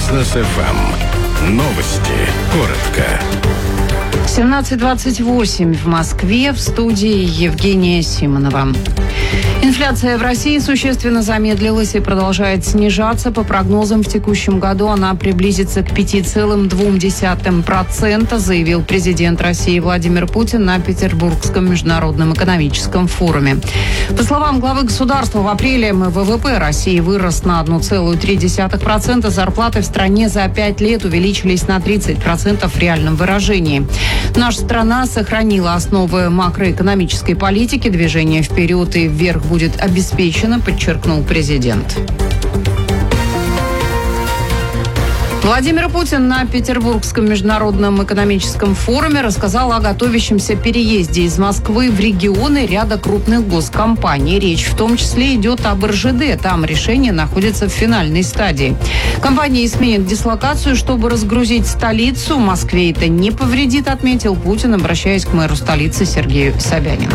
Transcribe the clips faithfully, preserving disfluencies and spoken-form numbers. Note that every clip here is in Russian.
Бизнес эф эм. Новости. Коротко. семнадцать двадцать восемь в Москве. В студии Евгения Симонова. Инфляция в России существенно замедлилась и продолжает снижаться. По прогнозам, в текущем году она приблизится к пяти целых двух десятых процента, заявил президент России Владимир Путин на Петербургском международном экономическом форуме. По словам главы государства, в апреле ВВП России вырос на одна целая три десятых процента. Зарплаты в стране за пять лет увеличились на тридцать процентов в реальном выражении. Наша страна сохранила основы макроэкономической политики. Движение вперед и вверх будет обеспечено, подчеркнул президент. Владимир Путин на Петербургском международном экономическом форуме рассказал о готовящемся переезде из Москвы в регионы ряда крупных госкомпаний. Речь в том числе идет об эр жэ дэ. Там решение находится в финальной стадии. Компании сменят дислокацию, чтобы разгрузить столицу. Москве это не повредит, отметил Путин, обращаясь к мэру столицы Сергею Собянину.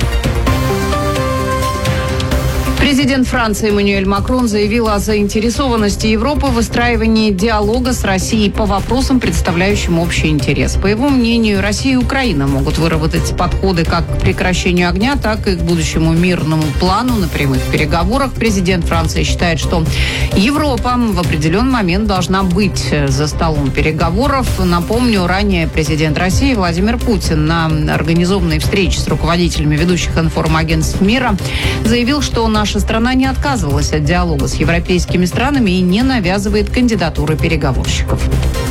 Президент Франции Эммануэль Макрон заявил о заинтересованности Европы в выстраивании диалога с Россией по вопросам, представляющим общий интерес. По его мнению, Россия и Украина могут выработать подходы как к прекращению огня, так и к будущему мирному плану на прямых переговорах. Президент Франции считает, что Европа в определенный момент должна быть за столом переговоров. Напомню, ранее президент России Владимир Путин на организованной встрече с руководителями ведущих информагентств мира заявил, что наша страна не отказывалась от диалога с европейскими странами и не навязывает кандидатуры переговорщиков.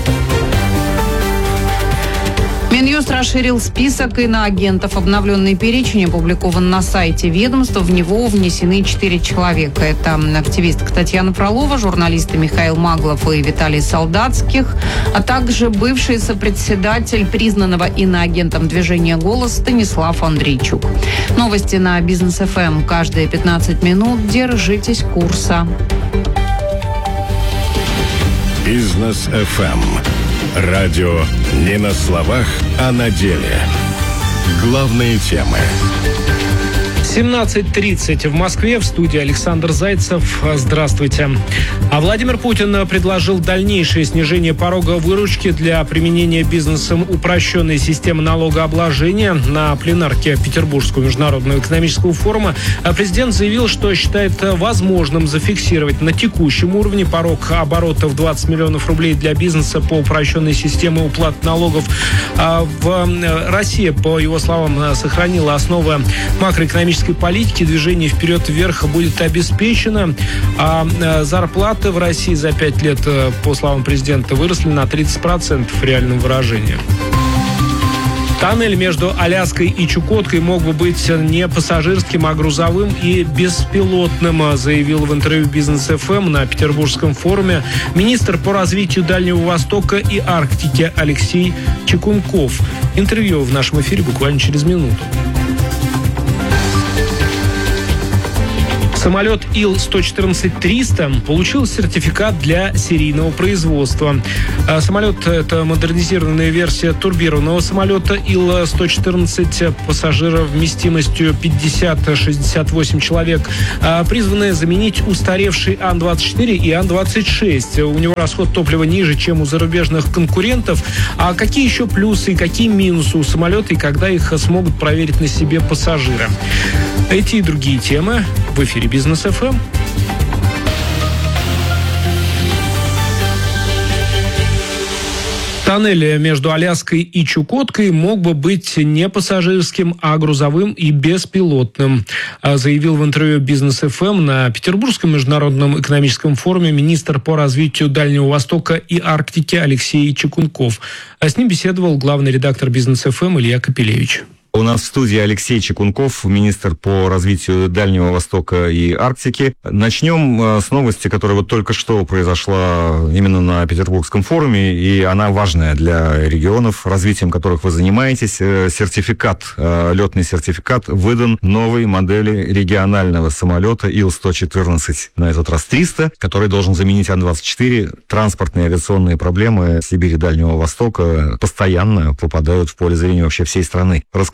Минюст расширил список иноагентов. Обновленный перечень опубликован на сайте ведомства. В него внесены четыре человека. Это активистка Татьяна Фролова, журналисты Михаил Маглов и Виталий Солдатских, а также бывший сопредседатель признанного иноагентом движения «Голос» Станислав Андрейчук. Новости на Бизнес эф эм каждые пятнадцать минут. Держитесь курса. Бизнес эф эм. Радио не на словах, а на деле. Главные темы. семнадцать тридцать в Москве. В студии Александр Зайцев. Здравствуйте. А Владимир Путин предложил дальнейшее снижение порога выручки для применения бизнесом упрощенной системы налогообложения. На пленарке Петербургского международного экономического форума президент заявил, что считает возможным зафиксировать на текущем уровне порог оборота в двадцать миллионов рублей для бизнеса по упрощенной системе уплаты налогов. В России, по его словам, сохранила основы макроэкономической политики. Движение вперед-вверх будет обеспечено, а зарплаты в России за пять лет, по словам президента, выросли на тридцать процентов в реальном выражении. Тоннель между Аляской и Чукоткой мог бы быть не пассажирским, а грузовым и беспилотным, заявил в интервью Бизнес эф эм на Петербургском форуме министр по развитию Дальнего Востока и Арктики Алексей Чекунков. Интервью в нашем эфире буквально через минуту. Самолет Ил сто четырнадцать триста получил сертификат для серийного производства. Самолет – это модернизированная версия турбированного самолета Ил сто четырнадцать пассажиров вместимостью пятьдесят - шестьдесят восемь человек, призванная заменить устаревший Ан двадцать четыре и Ан двадцать шесть. У него расход топлива ниже, чем у зарубежных конкурентов. А какие еще плюсы и какие минусы у самолета и когда их смогут проверить на себе пассажиры? Эти и другие темы в эфире Бизнес эф эм. Тоннель между Аляской и Чукоткой мог бы быть не пассажирским, а грузовым и беспилотным, заявил в интервью Бизнес эф эм на Петербургском международном экономическом форуме министр по развитию Дальнего Востока и Арктики Алексей Чекунков. А с ним беседовал главный редактор Бизнес эф эм Илья Капелевич. У нас в студии Алексей Чекунков, министр по развитию Дальнего Востока и Арктики. Начнем с новости, которая вот только что произошла именно на Петербургском форуме, и она важная для регионов, развитием которых вы занимаетесь. Сертификат, летный сертификат выдан новой модели регионального самолета Ил сто четырнадцать, на этот раз триста, который должен заменить Ан двадцать четыре. Транспортные авиационные проблемы Сибири и Дальнего Востока постоянно попадают в поле зрения вообще всей страны. Расскажите,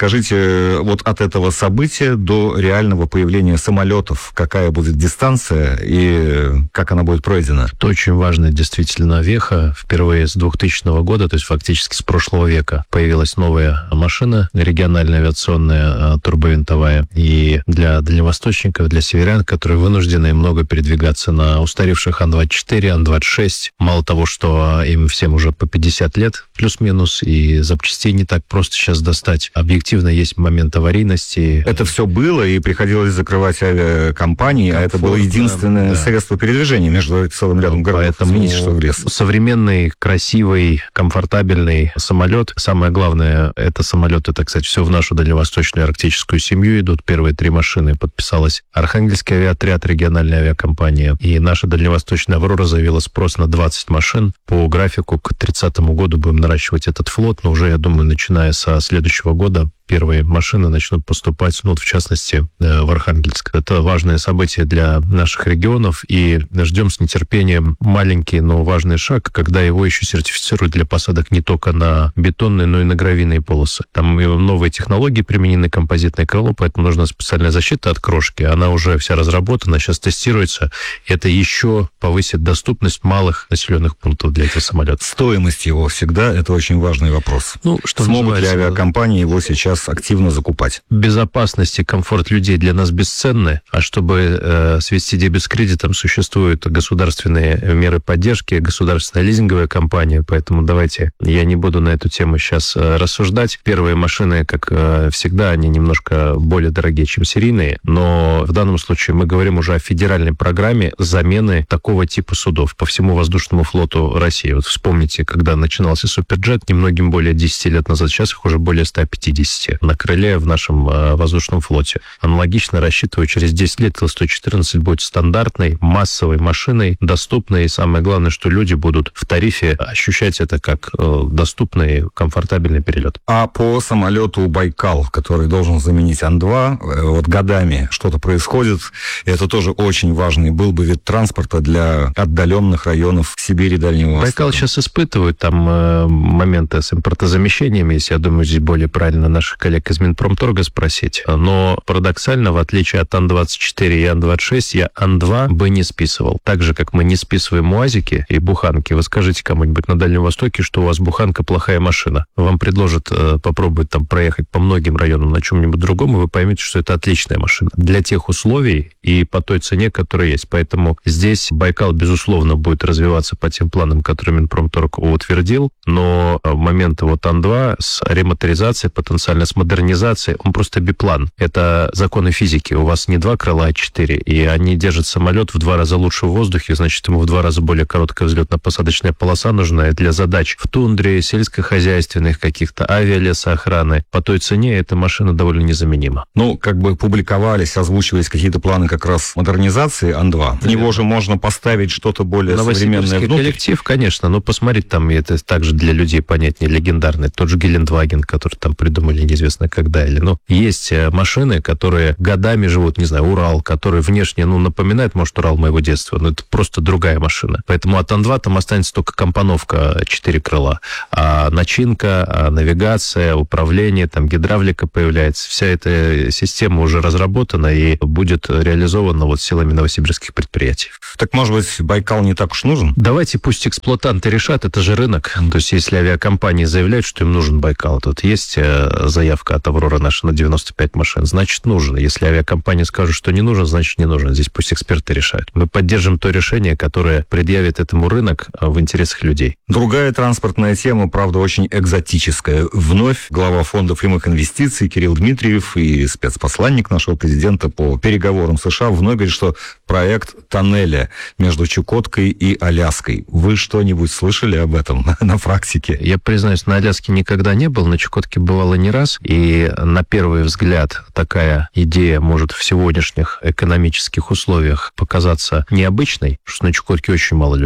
Скажите, вот от этого события до реального появления самолетов, какая будет дистанция и как она будет пройдена? Это очень важная действительно веха. Впервые с двухтысячного года, то есть фактически с прошлого века, появилась новая машина, региональная авиационная, турбовинтовая. И для дальневосточников, для северян, которые вынуждены много передвигаться на устаревших Ан двадцать четыре, Ан двадцать шесть. Мало того, что им всем уже по пятьдесят лет, плюс-минус, и запчастей не так просто сейчас достать. Объективно есть момент аварийности. Это все было, и приходилось закрывать авиакомпании, а это было единственное да. средство передвижения между целым рядом городов. Поэтому что в лес. Современный, красивый, комфортабельный самолет. Самое главное, это самолет, это, кстати, все в нашу дальневосточную арктическую семью идут. Первые три машины подписалась Архангельский авиаотряд, региональная авиакомпания. И наша дальневосточная «Аврора» заявила спрос на двадцать машин. По графику к тридцатому году будем наращивать этот флот, но уже, я думаю, начиная со следующего года первые машины начнут поступать, ну, в частности, в Архангельск. Это важное событие для наших регионов, и ждем с нетерпением маленький, но важный шаг, когда его еще сертифицируют для посадок не только на бетонные, но и на гравийные полосы. Там новые технологии применены, композитное крыло, поэтому нужна специальная защита от крошки. Она уже вся разработана, сейчас тестируется. Это еще повысит доступность малых населенных пунктов для этого самолета. Стоимость его всегда, это очень важный вопрос. Ну, что Смогут ли авиакомпании его сейчас активно закупать? Безопасность и комфорт людей для нас бесценны, а чтобы э, свести дебет с кредитом, существуют государственные меры поддержки, государственная лизинговая компания, поэтому давайте я не буду на эту тему сейчас э, рассуждать. Первые машины, как э, всегда, они немножко более дорогие, чем серийные, но в данном случае мы говорим уже о федеральной программе замены такого типа судов по всему воздушному флоту России. Вот вспомните, когда начинался Суперджет, немногим более десять лет назад, сейчас их уже более ста пятидесяти на крыле в нашем э, воздушном флоте. Аналогично рассчитываю, через десять лет Ил сто четырнадцать будет стандартной, массовой машиной, доступной, и самое главное, что люди будут в тарифе ощущать это как э, доступный, комфортабельный перелет. А по самолету «Байкал», который должен заменить Ан два, э, вот годами что-то происходит, это тоже очень важный был бы вид транспорта для отдаленных районов Сибири, Дальнего Востока. «Байкал» сейчас испытывают там э, моменты с импортозамещением, если, я думаю, здесь более правильно наших коллег из Минпромторга спросить. Но парадоксально, в отличие от Ан двадцать четыре и Ан двадцать шесть, я Ан два бы не списывал. Так же, как мы не списываем УАЗики и буханки. Вы скажите кому-нибудь на Дальнем Востоке, что у вас буханка плохая машина. Вам предложат э, попробовать там проехать по многим районам на чем-нибудь другом, и вы поймете, что это отличная машина. Для тех условий и по той цене, которая есть. Поэтому здесь «Байкал», безусловно, будет развиваться по тем планам, которые Минпромторг утвердил, но в момент вот Ан два с ремоторизацией, потенциально с модернизацией, он просто биплан. Это законы физики. У вас не два крыла, а четыре. И они держат самолет в два раза лучше в воздухе, значит, ему в два раза более короткая взлетно-посадочная полоса нужна. И для задач в тундре, сельскохозяйственных каких-то, авиалесоохраны. По той цене эта машина довольно незаменима. Ну, как бы публиковались, озвучивались какие-то планы как раз модернизации Ан два. В него же можно поставить что-то более современное внутрь. Коллектив, конечно, но посмотреть там, это также для людей понятнее, легендарный. Тот же Гелендваген, который там придумали неизвестно когда. Или, ну, есть машины, которые годами живут, не знаю, Урал, который внешне, ну, напоминает, может, Урал моего детства, но это просто другая машина. Поэтому от Ан два там останется только компоновка четыре крыла. А начинка, а навигация, управление, там гидравлика появляется. Вся эта система уже разработана и будет реализована вот силами новосибирских предприятий. Так, может быть, «Байкал» не так уж нужен? Давайте пусть эксплуатанты решат, это же рынок. То есть, если авиакомпании заявляют, что им нужен «Байкал», тут есть заявка от «Авроры» наша на девяносто пять машин, значит, нужен. Если авиакомпании скажут, что не нужен, значит, не нужен. Здесь пусть эксперты решают. Мы поддержим то решение, которое предъявит этому рынок в интересах людей. Другая транспортная тема, правда, очень экзотическая. Вновь глава фонда прямых инвестиций Кирилл Дмитриев и спецпосланник нашего президента по переговорам США вновь говорит, что проект тоннеля между Чукоткой и Аляской. Вы что-нибудь слышали об этом на практике? Я признаюсь, на Аляске никогда не был, на Чукотке бывало не раз. И на первый взгляд такая идея может в сегодняшних экономических условиях показаться необычной, потому что на Чукотке очень мало людей.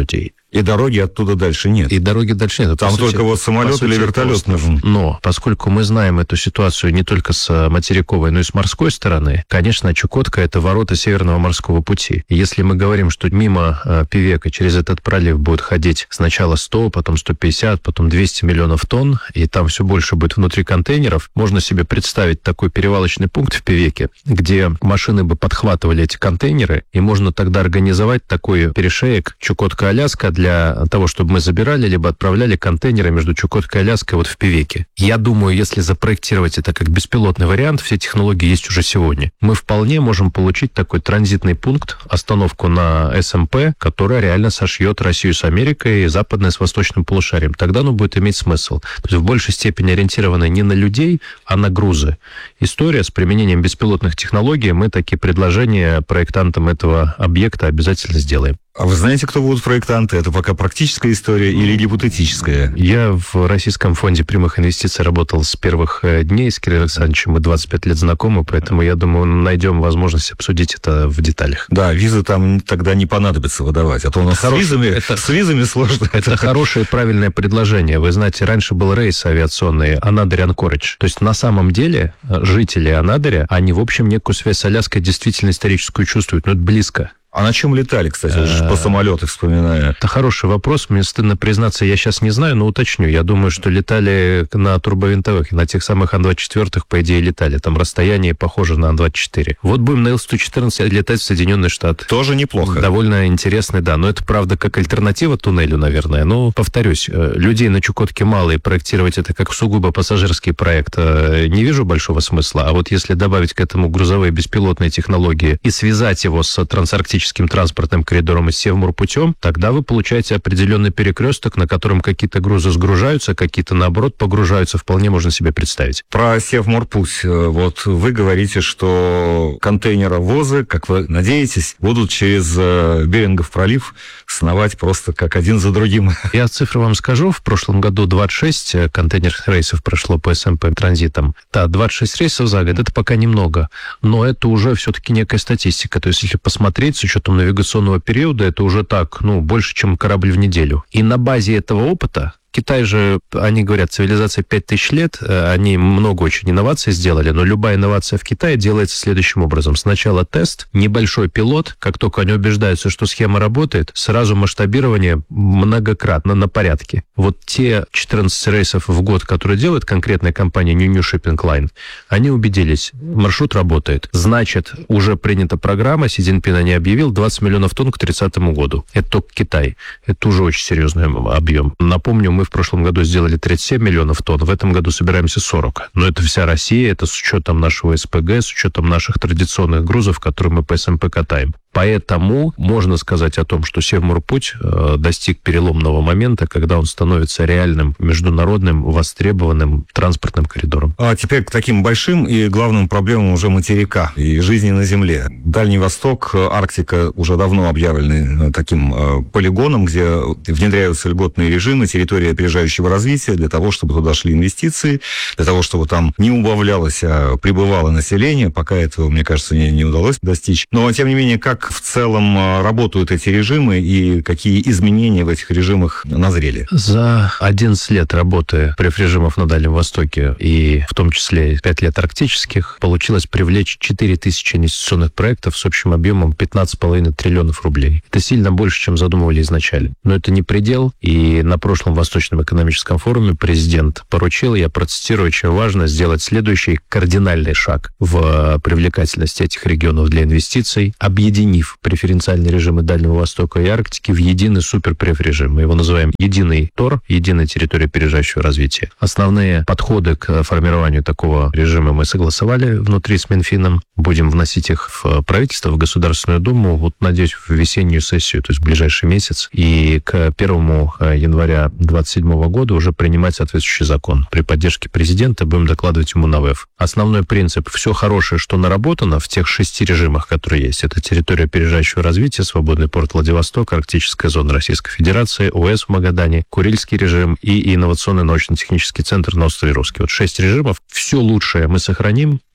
И дороги оттуда дальше нет. И дороги дальше нет. Там По только сути, вот самолет по или сути, вертолет остров. нужен. Но поскольку мы знаем эту ситуацию не только с материковой, но и с морской стороны, конечно, Чукотка — это ворота Северного морского пути. И если мы говорим, что мимо э, Певека через этот пролив будет ходить сначала сто, потом сто пятьдесят, потом двести миллионов тонн, и там все больше будет внутри контейнеров, можно себе представить такой перевалочный пункт в Певеке, где машины бы подхватывали эти контейнеры, и можно тогда организовать такой перешеек Чукотка-Аляска для того, чтобы мы забирали либо отправляли контейнеры между Чукоткой и Аляской вот в Певеке. Я думаю, если запроектировать это как беспилотный вариант, все технологии есть уже сегодня, мы вполне можем получить такой транзитный пункт, остановку на эс эм пэ, которая реально сошьет Россию с Америкой и западное с восточным полушарием. Тогда оно будет иметь смысл. То есть в большей степени ориентировано не на людей, а на грузы. История с применением беспилотных технологий, мы такие предложения проектантам этого объекта обязательно сделаем. А вы знаете, кто будут проектанты? Это пока практическая история или гипотетическая? Я в Российском фонде прямых инвестиций работал с первых дней с Кириллом Александровичем. Мы двадцать пять лет знакомы, поэтому, я думаю, найдем возможность обсудить это в деталях. Да, визы там тогда не понадобится выдавать, а то у нас Хороший, с, визами, это, с визами сложно. Это хорошее, правильное предложение. Вы знаете, раньше был рейс авиационный Анадырь-Анкоридж. То есть, на самом деле, жители Анадыря, они, в общем, некую связь с Аляской действительно историческую чувствуют, но это близко. А на чем летали, кстати, по самолету вспоминаю? Это хороший вопрос. Мне стыдно признаться, я сейчас не знаю, но уточню. Я думаю, что летали на турбовинтовых, на тех самых Ан двадцать четыре, по идее, летали. Там расстояние похоже на Ан двадцать четыре. Вот будем на Ил сто четырнадцать летать в Соединенные Штаты. Тоже неплохо. Довольно интересный, да. Но это, правда, как альтернатива туннелю, наверное. Но, повторюсь, людей на Чукотке мало, и проектировать это как сугубо пассажирский проект не вижу большого смысла. А вот если добавить к этому грузовые беспилотные технологии и связать его с трансарктическим транспортным коридором и Севморпутем, тогда вы получаете определенный перекресток, на котором какие-то грузы сгружаются, какие-то, наоборот, погружаются. Вполне можно себе представить. Про Севморпуть. Вот вы говорите, что контейнеровозы, как вы надеетесь, будут через Берингов пролив сновать просто как один за другим. Я цифры вам скажу. В прошлом году двадцать шесть контейнерных рейсов прошло по эс эм пэ транзитам. Да, двадцать шесть рейсов за год, это пока немного. Но это уже все-таки некая статистика. То есть, если посмотреть, с учетом навигационного периода, это уже так, ну, больше, чем корабль в неделю. И на базе этого опыта Китай же, они говорят, цивилизация пять тысяч лет, они много очень инноваций сделали, но любая инновация в Китае делается следующим образом. Сначала тест, небольшой пилот, как только они убеждаются, что схема работает, сразу масштабирование многократно на порядке. Вот те четырнадцать рейсов в год, которые делает конкретная компания New New Shipping Line, они убедились, маршрут работает. Значит, уже принята программа, Си Цзиньпин не объявил, двадцать миллионов тонн к тридцатому году. Это только Китай. Это уже очень серьезный объем. Напомню, мы в прошлом году сделали тридцать семь миллионов тонн, в этом году собираемся сорок. Но это вся Россия, это с учетом нашего эс пэ гэ, с учетом наших традиционных грузов, которые мы по эс эм пэ катаем. Поэтому можно сказать о том, что Севморпуть э, достиг переломного момента, когда он становится реальным международным востребованным транспортным коридором. А теперь к таким большим и главным проблемам уже материка и жизни на Земле. Дальний Восток, Арктика уже давно объявлены таким э, полигоном, где внедряются льготные режимы, территория опережающего развития, для того, чтобы туда шли инвестиции, для того, чтобы там не убавлялось, а прибывало население. Пока этого, мне кажется, не, не удалось достичь. Но, тем не менее, как в целом работают эти режимы и какие изменения в этих режимах назрели? За одиннадцать лет работы преф-режимов на Дальнем Востоке, и в том числе пять лет арктических, получилось привлечь четыре тысячи инвестиционных проектов с общим объемом пятнадцать целых пять десятых триллионов рублей. Это сильно больше, чем задумывали изначально. Но это не предел, и на прошлом Восточном экономическом форуме президент поручил, я процитирую, очень важно сделать следующий кардинальный шаг в привлекательности этих регионов для инвестиций, объединив преференциальные режимы Дальнего Востока и Арктики в единый суперпреф-режим. Мы его называем единый ТОР, единая территория опережающего развития. Основные подходы к формированию такого режима мы согласовали внутри с Минфином. Будем вносить их в правительство, в Государственную Думу, вот, надеюсь, в весеннюю сессию, то есть в ближайший месяц. И к первому января двадцать седьмого года уже принимать соответствующий закон. При поддержке президента будем докладывать ему на ВЭФ. Основной принцип – все хорошее, что наработано в тех шести режимах, которые есть. Это территория опережающего развития, свободный порт Владивосток, арктическая зона Российской Федерации, ОЭС в Магадане, Курильский режим и инновационный научно-технический центр на острове Русский. Вот шесть режимов. Все лучшее мы сохраним,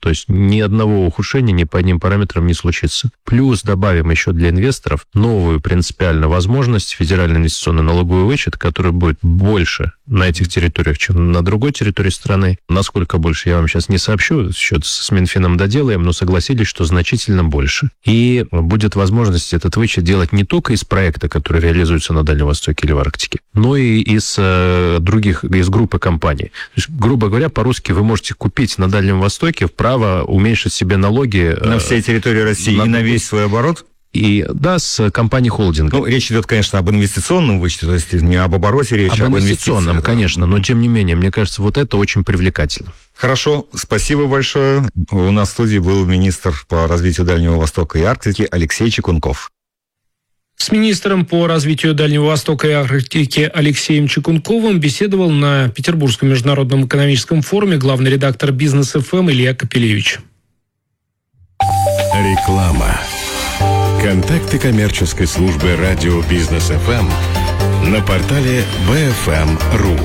То есть ни одного ухудшения ни по одним параметрам не случится. Плюс добавим еще для инвесторов новую принципиально возможность федеральный инвестиционный налоговый вычет, который будет больше на этих территориях, чем на другой территории страны. Насколько больше, я вам сейчас не сообщу, счет с Минфином доделаем, но согласились, что значительно больше. И будет возможность этот вычет делать не только из проекта, который реализуется на Дальнем Востоке или в Арктике, но и из э, других, из группы компаний. То есть, грубо говоря, по-русски вы можете купить на Дальнем Востоке право уменьшить себе налоги... На всей территории России на... и на весь свой оборот? И, да, с компанией холдинга. Ну, речь идет, конечно, об инвестиционном вычете, то есть не об обороте речь, об об инвестиционном, конечно, но тем не менее, мне кажется, вот это очень привлекательно. Хорошо, спасибо большое. У нас в студии был министр по развитию Дальнего Востока и Арктики Алексей Чекунков. С министром по развитию Дальнего Востока и Арктики Алексеем Чекунковым беседовал на Петербургском международном экономическом форуме главный редактор «Бизнес эф эм» Илья Капелевич. Реклама. Контакты коммерческой службы радио «Бизнес эф эм» на портале би эф эм точка ру.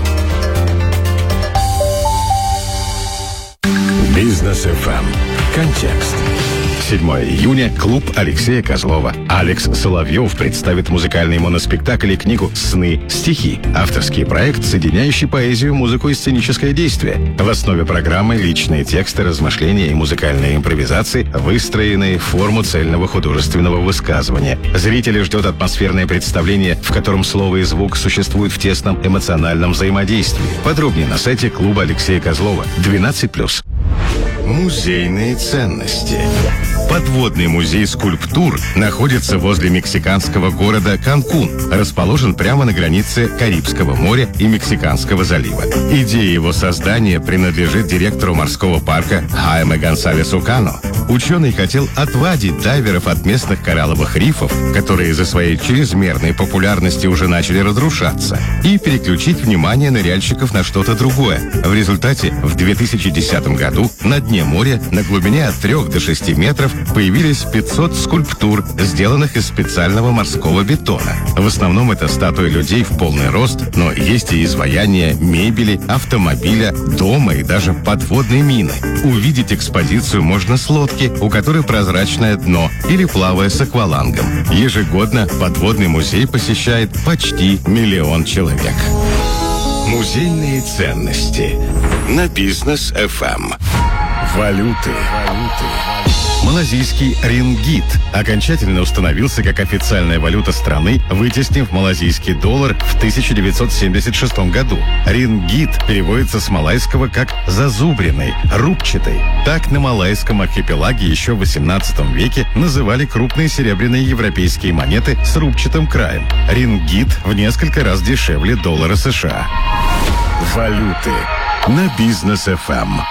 «Бизнес эф эм». Контекст. седьмого июня. Клуб Алексея Козлова. Алекс Соловьев представит музыкальный моноспектакль и книгу «Сны. Стихи». Авторский проект, соединяющий поэзию, музыку и сценическое действие. В основе программы личные тексты, размышления и музыкальные импровизации, выстроенные в форму цельного художественного высказывания. Зрителя ждет атмосферное представление, в котором слово и звук существуют в тесном эмоциональном взаимодействии. Подробнее на сайте клуба Алексея Козлова. двенадцать плюс. Музейные ценности. Подводный музей скульптур находится возле мексиканского города Канкун. Расположен прямо на границе Карибского моря и Мексиканского залива. Идея его создания принадлежит директору морского парка Хайме Гонсалесу Кано. Ученый хотел отвадить дайверов от местных коралловых рифов, которые из-за своей чрезмерной популярности уже начали разрушаться, и переключить внимание ныряльщиков на что-то другое. В результате в две тысячи десятом году на дне моря на глубине от трёх до шести метров появились пятьсот скульптур, сделанных из специального морского бетона. В основном это статуи людей в полный рост, но есть и изваяния мебели, автомобиля, дома и даже подводной мины. Увидеть экспозицию можно с лодки, у которой прозрачное дно, или плавая с аквалангом. Ежегодно подводный музей посещает почти миллион человек. Музейные ценности на Бизнес эф эм. Валюты. Малазийский рингит окончательно установился как официальная валюта страны, вытеснив малазийский доллар в тысяча девятьсот семьдесят шестом году. Рингит переводится с малайского как «зазубренный», «рубчатый». Так на малайском архипелаге еще в восемнадцатом веке называли крупные серебряные европейские монеты с рубчатым краем. Рингит в несколько раз дешевле доллара США. Валюты на Бизнес эф эм.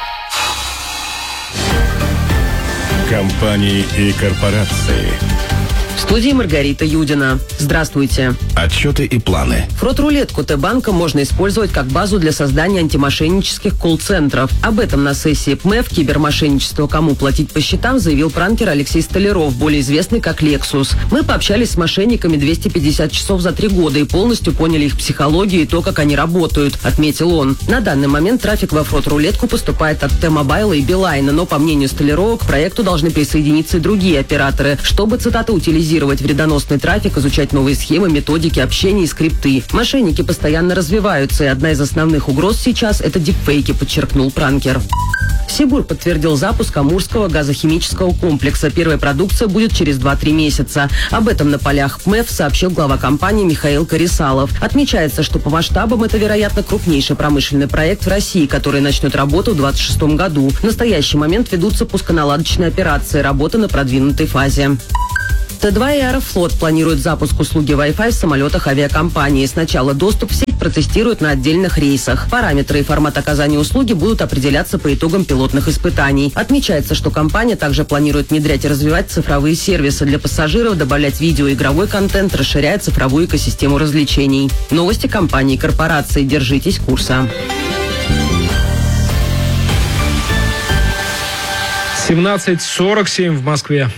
Компании и корпорации. В студии Маргарита Юдина. Здравствуйте. Отчеты и планы. Фрод-рулетку Т-банка можно использовать как базу для создания антимошеннических колл-центров. Об этом на сессии ПМЭФ «Кибермошенничество. Кому платить по счетам» заявил пранкер Алексей Столяров, более известный как Лексус. Мы пообщались с мошенниками двести пятьдесят часов за три года и полностью поняли их психологию и то, как они работают, отметил он. На данный момент трафик во фрод-рулетку поступает от Т-мобайла и Билайна, но, по мнению Столярова, к проекту должны присоединиться и другие операторы, чтобы, цитата, утилизировать вредоносный трафик, изучать новые схемы, методики общения и скрипты. Мошенники постоянно развиваются, и одна из основных угроз сейчас – это дипфейки, подчеркнул пранкер. Сибур подтвердил запуск Амурского газохимического комплекса. Первая продукция будет через два-три месяца. Об этом на полях ПМЭФ сообщил глава компании Михаил Корисалов. Отмечается, что по масштабам это, вероятно, крупнейший промышленный проект в России, который начнет работу в двадцать шестом году. В настоящий момент ведутся пусконаладочные операции, работа на продвинутой фазе. Т два и Аэрофлот планируют запуск услуги Wi-Fi в самолетах авиакомпании. Сначала доступ в сеть протестируют на отдельных рейсах. Параметры и формат оказания услуги будут определяться по итогам пилотных испытаний. Отмечается, что компания также планирует внедрять и развивать цифровые сервисы для пассажиров, добавлять видео и игровой контент, расширяя цифровую экосистему развлечений. Новости компании и корпорации. Держитесь курса. семнадцать сорок семь в Москве.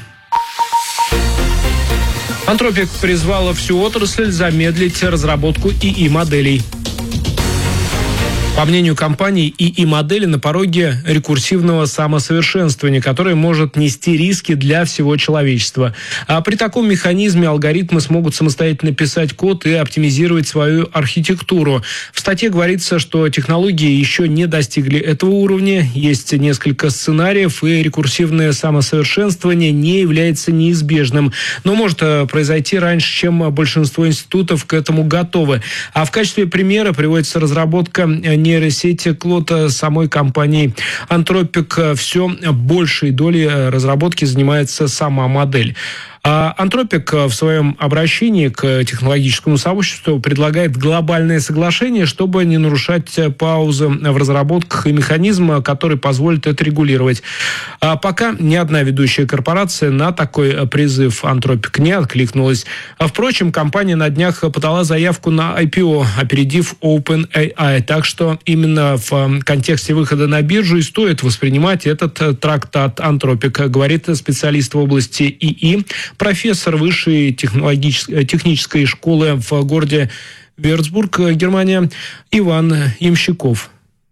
Антропик призвала всю отрасль замедлить разработку ИИ-моделей. По мнению компании, ИИ модели на пороге рекурсивного самосовершенствования, которое может нести риски для всего человечества. А при таком механизме алгоритмы смогут самостоятельно писать код и оптимизировать свою архитектуру. В статье говорится, что технологии еще не достигли этого уровня. Есть несколько сценариев, и рекурсивное самосовершенствование не является неизбежным, но может произойти раньше, чем большинство институтов к этому готовы. А в качестве примера приводится разработка нейросети Клода самой компании Anthropic. Все большей долей разработки занимается сама модель. А Anthropic в своем обращении к технологическому сообществу предлагает глобальное соглашение, чтобы не нарушать паузы в разработках и механизм, который позволит это регулировать. А пока ни одна ведущая корпорация на такой призыв Anthropic не откликнулась. А, впрочем, компания на днях подала заявку на ай пи о, опередив OpenAI. Так что именно в контексте выхода на биржу и стоит воспринимать этот трактат Anthropic, говорит специалист в области ИИ, профессор высшей технологической, технической школы в городе Вюрцбург, Германия, Иван Ямщиков.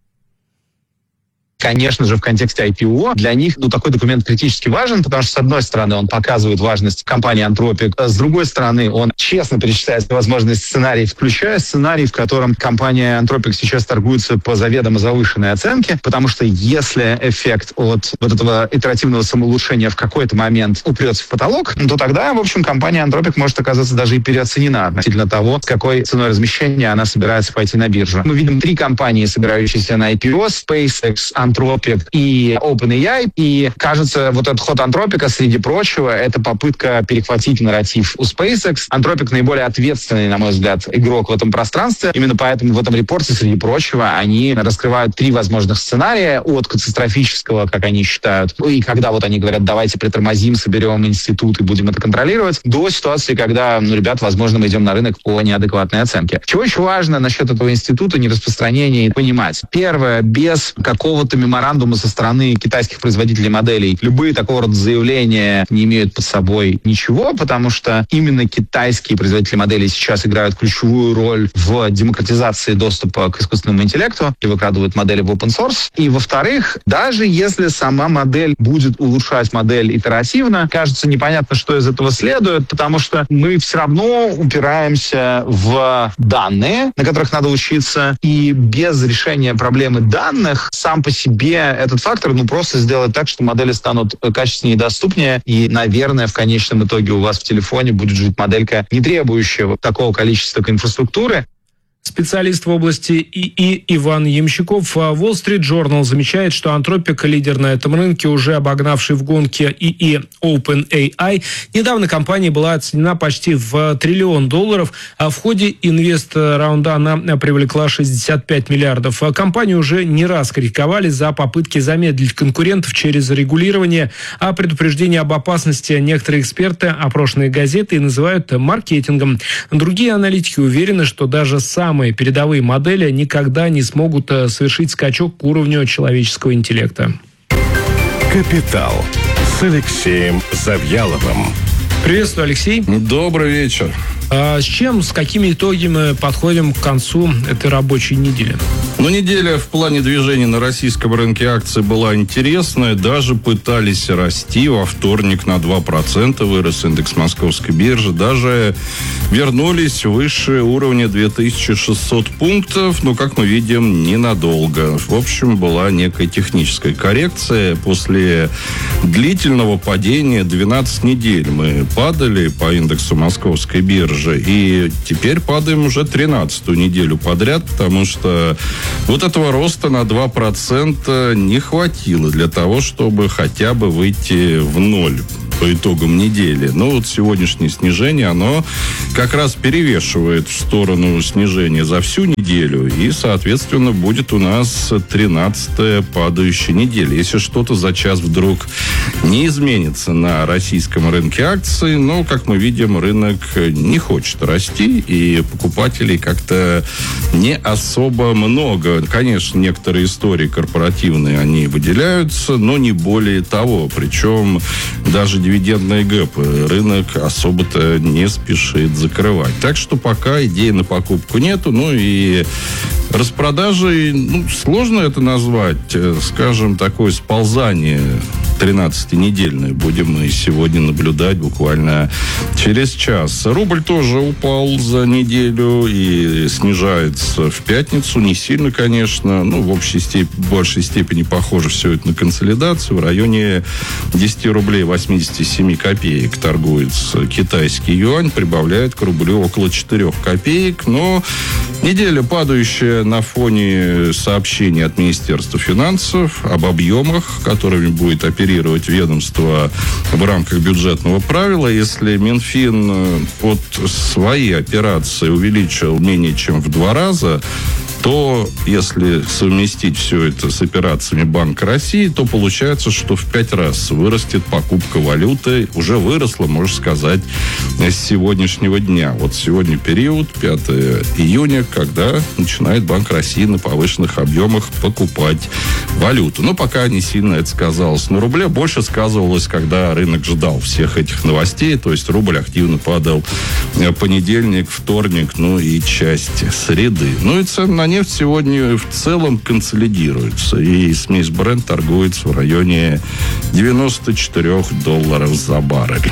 Конечно же, в контексте ай пи о для них ну, такой документ критически важен, потому что, с одной стороны, он показывает важность компании Anthropic, а с другой стороны, он честно перечисляет возможные сценарии, включая сценарий, в котором компания Anthropic сейчас торгуется по заведомо завышенной оценке, потому что если эффект от вот этого итеративного самоулучшения в какой-то момент упрется в потолок, то тогда, в общем, компания Anthropic может оказаться даже и переоценена относительно того, с какой ценой размещения она собирается пойти на биржу. Мы видим три компании, собирающиеся на ай пи о: SpaceX, Anthropic и OpenAI. И, кажется, вот этот ход Anthropic, среди прочего, это попытка перехватить нарратив у SpaceX. Anthropic наиболее ответственный, на мой взгляд, игрок в этом пространстве. Именно поэтому в этом репорте, среди прочего, они раскрывают три возможных сценария: от катастрофического, как они считают, и когда вот они говорят, давайте притормозим, соберем институт и будем это контролировать, до ситуации, когда, ну, ребят, возможно, мы идем на рынок по неадекватной оценке. Чего еще важно насчет этого института, нераспространения, и понимать. Первое, без какого-то меморандума со стороны китайских производителей моделей любые такого рода заявления не имеют под собой ничего, потому что именно китайские производители моделей сейчас играют ключевую роль в демократизации доступа к искусственному интеллекту и выкладывают модели в open source. И, во-вторых, даже если сама модель будет улучшать модель итеративно, кажется, непонятно, что из этого следует, потому что мы все равно упираемся в данные, на которых надо учиться, и без решения проблемы данных сам по себе этот фактор, ну, просто сделать так, что модели станут качественнее и доступнее, и, наверное, в конечном итоге у вас в телефоне будет жить моделька, не требующая такого количества инфраструктуры. Специалист в области ИИ Иван Ямщиков. Wall Street Journal замечает, что Anthropic, лидер на этом рынке, уже обогнавший в гонке ИИ OpenAI. Недавно компания была оценена почти в триллион долларов, а в ходе инвест-раунда она привлекла шестьдесят пять миллиардов. Компанию уже не раз критиковали за попытки замедлить конкурентов через регулирование, а предупреждение об опасности некоторые эксперты, опрошенные газеты, называют маркетингом. Другие аналитики уверены, что даже сам Самые передовые модели никогда не смогут совершить скачок к уровню человеческого интеллекта. «Капитал» с Алексеем Завьяловым. Приветствую, Алексей. Добрый вечер. А с чем, с какими итогами подходим к концу этой рабочей недели? Ну, неделя в плане движения на российском рынке акций была интересная. Даже пытались расти. Во вторник на два процента вырос индекс московской биржи. Даже вернулись выше уровня две тысячи шестьсот пунктов. Но, как мы видим, ненадолго. В общем, была некая техническая коррекция. После длительного падения двенадцать недель мы падали по индексу московской биржи. И теперь падаем уже тринадцатую неделю подряд, потому что вот этого роста на два процента не хватило для того, чтобы хотя бы выйти в ноль по итогам недели. Но вот сегодняшнее снижение, оно как раз перевешивает в сторону снижения за всю неделю, и, соответственно, будет у нас тринадцатая падающая неделя. Если что-то за час вдруг не изменится на российском рынке акций, но, как мы видим, рынок не хочет расти, и покупателей как-то не особо много. Конечно, некоторые истории корпоративные, они выделяются, но не более того. Причем даже дивидендные гэпы рынок особо-то не спешит закрывать. Так что пока идей на покупку нету. Ну и распродажей, ну, сложно это назвать, скажем, такое сползание тринадцатинедельное будем мы сегодня наблюдать буквально через час. Рубль тоже упал за неделю и снижается в пятницу. Не сильно, конечно. Ну, в общей степени, в большей степени похоже все это на консолидацию. В районе десять рублей восемьдесят семь копеек торгуется китайский юань. Прибавляет к рублю около четыре копеек. Но неделя, падающая на фоне сообщений от Министерства финансов об объемах, которыми будет оперировать ведомство в рамках бюджетного правила. Если Минфин от своей операции увеличил менее чем в два раза, то, если совместить все это с операциями Банка России, то получается, что в пять раз вырастет покупка валюты. Уже выросла, можно сказать, с сегодняшнего дня. Вот сегодня период, пятого июня, когда начинает Банк России на повышенных объемах покупать валюту. Но пока не сильно это сказалось на рубле. Больше сказывалось, когда рынок ждал всех этих новостей. То есть рубль активно падал понедельник, вторник, ну и часть среды. Ну и цены на нефть сегодня в целом консолидируется. И смесь Brent торгуется в районе девяносто четыре долларов за баррель.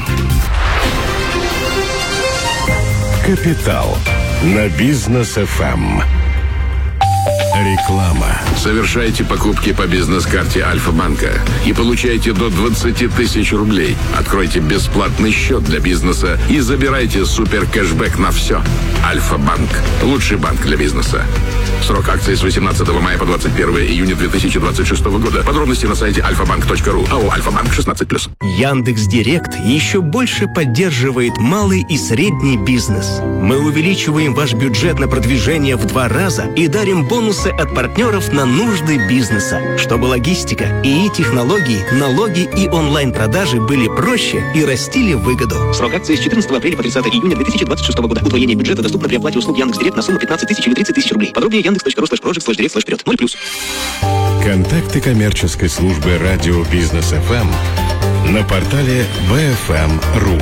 Капитал на Бизнес эф эм. Реклама. Совершайте покупки по бизнес-карте Альфа-банка и получайте до двадцать тысяч рублей. Откройте бесплатный счет для бизнеса и забирайте супер кэшбэк на все. Альфа-банк. Лучший банк для бизнеса. Срок акции с восемнадцатого мая по двадцать первое июня две тысячи двадцать шестого года. Подробности на сайте альфа-банк точка ру. АО «Альфа-банк» шестнадцать плюс. Яндекс.Директ еще больше поддерживает малый и средний бизнес. Мы увеличиваем ваш бюджет на продвижение в два раза и дарим бонусы от партнеров на нужды бизнеса, чтобы логистика, ИИ технологии, налоги и онлайн-продажи были проще и растили выгоду. Срок акции с четырнадцатого апреля по тридцатое июня две тысячи двадцать шестого года. Удвоение бюджета доступно при оплате услуг Яндекс.Директ на сумму пятнадцать тысяч или тридцать тысяч рублей. Подробнее яндекс точка ру слэш прожект слэш директ слэш вперед. ноль плюс. Контакты коммерческой службы радио Бизнес эф эм на портале би эф эм точка ру.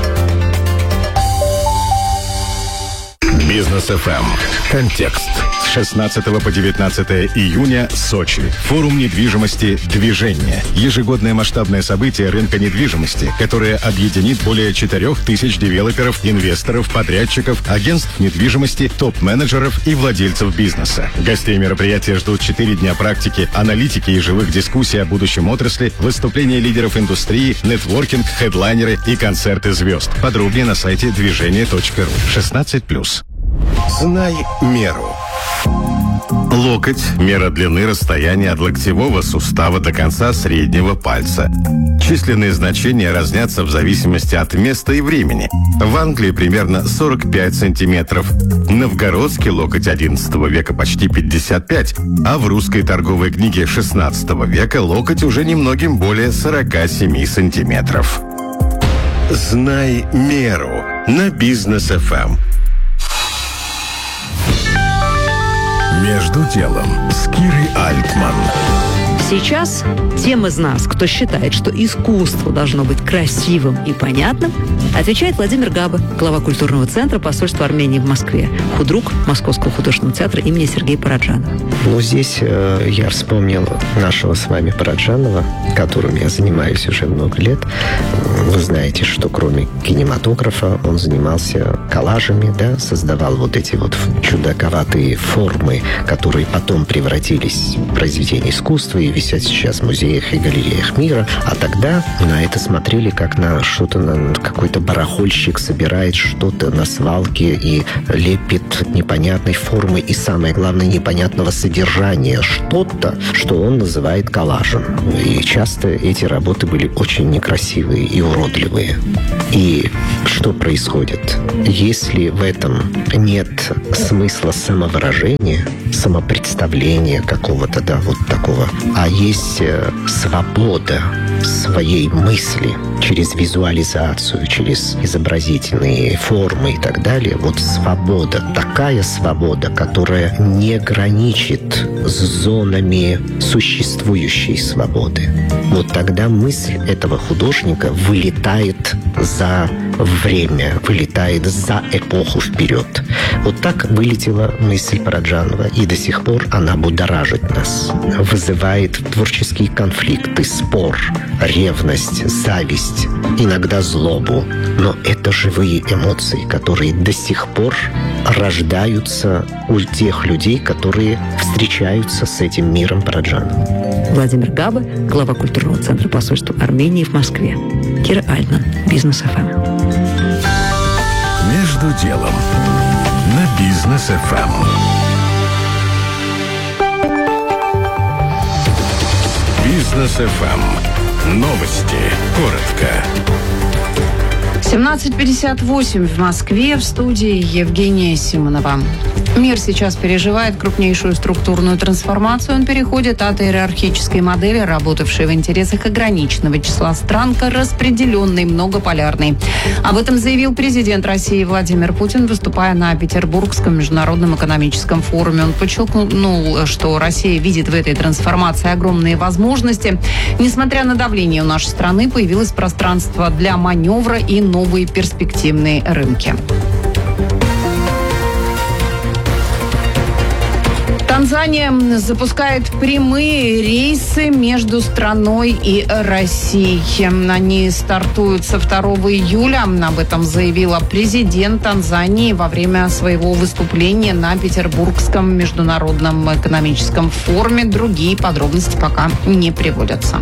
Бизнес эф эм. Контекст. С шестнадцатого по девятнадцатое июня. Сочи. Форум недвижимости «Движение». Ежегодное масштабное событие рынка недвижимости, которое объединит более четырех тысяч девелоперов, инвесторов, подрядчиков, агентств недвижимости, топ-менеджеров и владельцев бизнеса. Гостей мероприятия ждут четыре дня практики, аналитики и живых дискуссий о будущем отрасли, выступления лидеров индустрии, нетворкинг, хедлайнеры и концерты звезд. Подробнее на сайте движение точка ру. шестнадцать плюс. Знай меру. Локоть – мера длины расстояния от локтевого сустава до конца среднего пальца. Численные значения разнятся в зависимости от места и времени. В Англии примерно сорок пять сантиметров. Новгородский локоть одиннадцатого века почти пятьдесят пять, а в русской торговой книге шестнадцатого века локоть уже немногим более сорок семь сантиметров. Знай меру на Бизнес эф эм. Между делом с Кирой Альтман. Сейчас тем из нас, кто считает, что искусство должно быть красивым и понятным, отвечает Владимир Габа, глава культурного центра посольства Армении в Москве, худрук Московского художественного театра имени Сергея Параджанова. Ну, здесь э, я вспомнил нашего с вами Параджанова, которым я занимаюсь уже много лет. Вы знаете, что кроме кинематографа он занимался коллажами, да, создавал вот эти вот чудаковатые формы, которые потом превратились в произведения искусства и висят сейчас в музеях и галереях мира. А тогда на это смотрели как на что-то, на какой-то барахольщик собирает что-то на свалке и лепит непонятной формы и, самое главное, непонятного содержания что-то, что он называет коллажем. И часто эти работы были очень некрасивые и уродливые. И что происходит? Если в этом нет смысла самовыражения, самопредставления какого-то, да, вот такого, а есть свобода своей мысли через визуализацию, через изобразительные формы и так далее. Вот свобода, такая свобода, которая не граничит с зонами существующей свободы. Вот тогда мысль этого художника вылетает за время, вылетает за эпоху вперед. Вот так вылетела мысль Параджанова, и до сих пор она будоражит нас, вызывает творческие конфликты, спор, ревность, зависть, иногда злобу. Но это живые эмоции, которые до сих пор рождаются у тех людей, которые встречаются с этим миром Параджанова. Владимир Габа, глава культурного центра посольства Армении в Москве. Кира Альтман, Бизнес эф эм. Между делом на Бизнес эф эм. Бизнес эф эм. Новости. Коротко. семнадцать пятьдесят восемь в Москве, в студии Евгения Симонова. Мир сейчас переживает крупнейшую структурную трансформацию. Он переходит от иерархической модели, работавшей в интересах ограниченного числа стран, к распределенной, многополярной. Об этом заявил президент России Владимир Путин, выступая на Петербургском международном экономическом форуме. Он подчеркнул, что Россия видит в этой трансформации огромные возможности. Несмотря на давление у нашей страны, появилось пространство для маневра и новые перспективные рынки. Танзания запускает прямые рейсы между страной и Россией. Они стартуют со второго июля. Об этом заявила президент Танзании во время своего выступления на Петербургском международном экономическом форуме. Другие подробности пока не приводятся.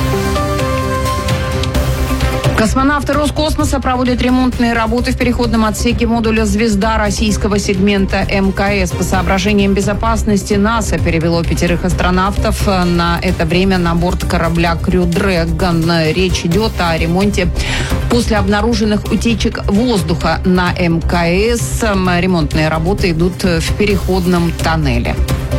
Космонавты Роскосмоса проводят ремонтные работы в переходном отсеке модуля «Звезда» российского сегмента эм ка эс. По соображениям безопасности НАСА перевело пятерых астронавтов на это время на борт корабля «Крю Дрэгон». Речь идет о ремонте после обнаруженных утечек воздуха на эм ка эс. Ремонтные работы идут в переходном тоннеле.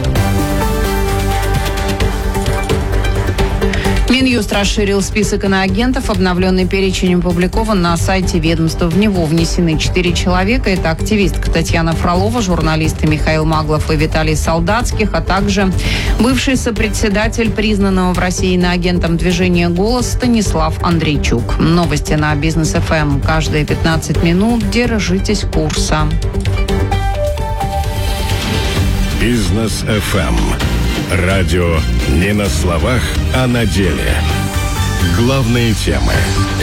Минюст расширил список иноагентов. Обновленный перечень опубликован на сайте ведомства. В него внесены четыре человека. Это активистка Татьяна Фролова, журналисты Михаил Маглов и Виталий Солдатских, а также бывший сопредседатель признанного в России иноагентом движения «Голос» Станислав Андрейчук. Новости на Бизнес эф эм. Каждые пятнадцать минут. Держитесь курса. Бизнес эф эм. Радио не на словах, а на деле. Главные темы.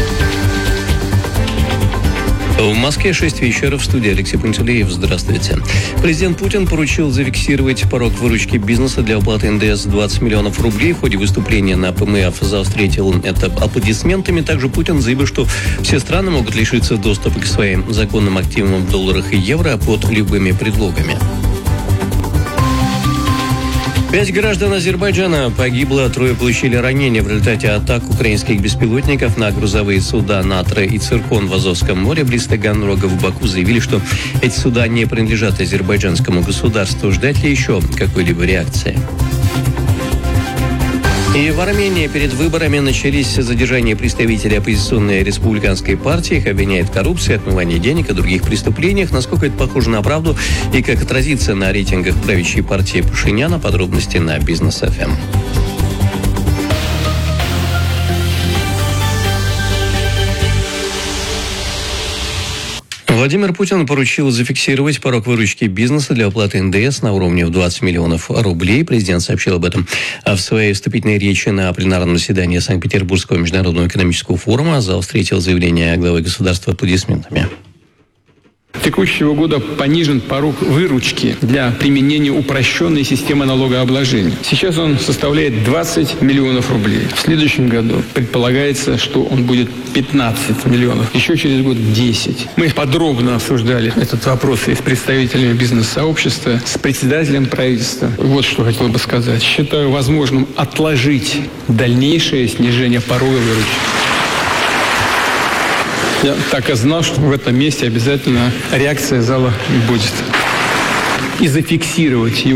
В Москве шесть вечера, в студии Алексей Пантелеев. Здравствуйте. Президент Путин поручил зафиксировать порог выручки бизнеса для уплаты эн дэ эс двадцать миллионов рублей. В ходе выступления на пэ эм эф встретил это аплодисментами. Также Путин заявил, что все страны могут лишиться доступа к своим законным активам в долларах и евро под любыми предлогами. Пять граждан Азербайджана погибло, трое получили ранения в результате атак украинских беспилотников на грузовые суда «Натра» и «Циркон» в Азовском море. Близ Таганрога в Баку заявили, что эти суда не принадлежат азербайджанскому государству. Ждать ли еще какой-либо реакции? И в Армении перед выборами начались задержания представителей оппозиционной республиканской партии. Их обвиняют в коррупции, отмывании денег и других преступлениях. Насколько это похоже на правду и как отразится на рейтингах правящей партии Пашиняна? Подробности на Бизнес эф эм. Владимир Путин поручил зафиксировать порог выручки бизнеса для уплаты эн дэ эс на уровне в двадцать миллионов рублей. Президент сообщил об этом в своей вступительной речи на пленарном заседании Санкт-Петербургского международного экономического форума. Зал встретил заявление главы государства аплодисментами. Текущего года понижен порог выручки для применения упрощенной системы налогообложения. Сейчас он составляет двадцать миллионов рублей. В следующем году предполагается, что он будет пятнадцать миллионов. Еще через год десять. Мы подробно обсуждали этот вопрос и с представителями бизнес-сообщества, с председателем правительства. Вот что хотел бы сказать. Считаю возможным отложить дальнейшее снижение порога выручки. Я так и знал, что в этом месте обязательно реакция зала будет. И зафиксировать его.